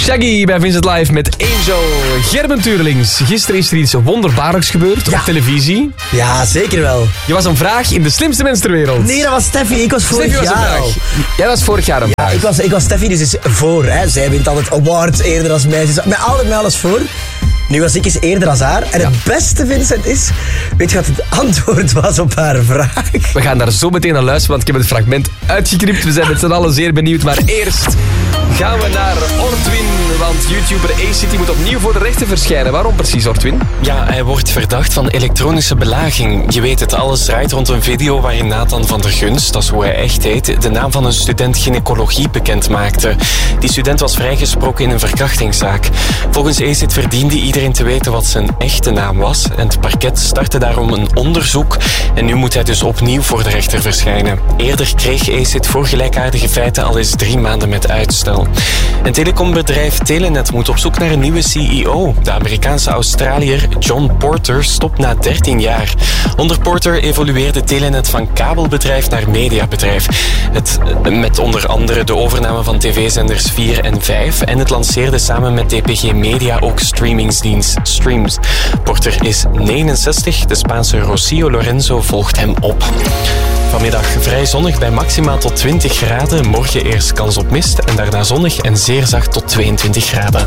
Shaggy bij Vincent Live met Angel. Gerben Tuurlings, gisteren is er iets wonderbaarlijks gebeurd op televisie. Ja, zeker wel. Je was een vraag in de slimste mens ter wereld. Nee, dat was Steffi. Ik was vorig jaar al. Jij was vorig jaar een vraag. Ik was Steffi, dus is voor. Hè. Zij wint altijd awards eerder als meisjes. Met alles voor. Nu was ik eens eerder als haar. En het beste, Vincent, is... Weet je wat het antwoord was op haar vraag? We gaan daar zo meteen naar luisteren, want ik heb het fragment uitgeknipt. We zijn met z'n allen zeer benieuwd. Maar eerst gaan we naar Ortwin. Want YouTuber A-City moet opnieuw voor de rechter verschijnen. Waarom precies, Ortwin? Ja, hij wordt verdacht van elektronische belaging. Je weet het, alles draait rond een video waarin Nathan van der Gunst, dat is hoe hij echt heet, de naam van een student gynaecologie bekend maakte. Die student was vrijgesproken in een verkrachtingszaak. Volgens A-City verdiende iedereen te weten wat zijn echte naam was. En het parket startte daarom een onderzoek. En nu moet hij dus opnieuw voor de rechter verschijnen. Eerder kreeg A-City voor gelijkaardige feiten al eens 3 maanden met uitstel. En telecombedrijf Telenet moet op zoek naar een nieuwe CEO. De Amerikaanse Australiër John Porter stopt na 13 jaar. Onder Porter evolueerde Telenet van kabelbedrijf naar mediabedrijf. Met onder andere de overname van tv-zenders 4 en 5. En het lanceerde samen met DPG Media ook streamingsdienst Streams. Porter is 69. De Spaanse Rocio Lorenzo volgt hem op. Vanmiddag vrij zonnig bij maximaal tot 20 graden. Morgen eerst kans op mist en daarna zonnig en zeer zacht tot 22 graden.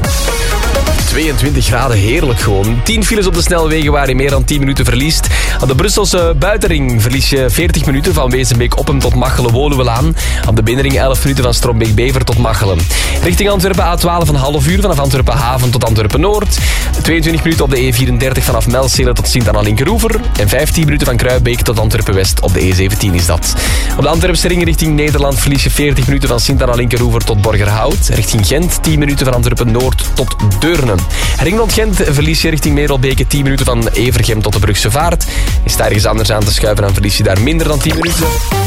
22 graden, heerlijk gewoon. 10 files op de snelwegen waar je meer dan 10 minuten verliest. Op de Brusselse buitenring verlies je 40 minuten van Wezenbeek-Oppem tot Machelen-Woluwelaan. Op de binnenring 11 minuten van Strombeek-Bever tot Machelen. Richting Antwerpen A12 een half uur vanaf Antwerpen-Haven tot Antwerpen-Noord. 22 minuten op de E34 vanaf Melcelen tot Sint-Anna-Linkeroever. En 15 minuten van Kruibeek tot Antwerpen-West op de E17 is dat. Op de Antwerpse ring richting Nederland verlies je 40 minuten van Sint-Anna-Linkeroever tot Borgerhout. Richting Gent 10 minuten van Antwerpen-Noord tot Deurne. Ring rond Gent verlies je richting Merelbeke 10 minuten van Evergem tot de Brugse Vaart. Is daar ergens anders aan te schuiven, dan verlies je daar minder dan 10 minuten.